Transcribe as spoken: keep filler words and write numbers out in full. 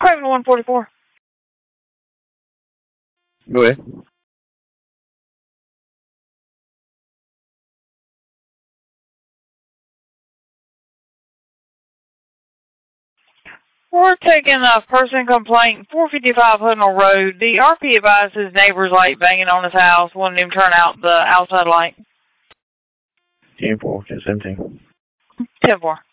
Craven one forty-four. Go ahead. We're taking a person complaint, four fifty-five Huddle Road. The R P advised his neighbor's light banging on his house, wanted him to turn out the outside light. ten four, ten seventeen. ten four.